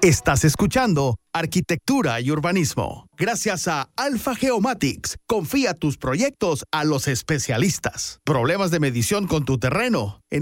Estás escuchando Arquitectura y Urbanismo. Gracias a Alpha Geomatics, confía tus proyectos a los especialistas. Problemas de medición con tu terreno.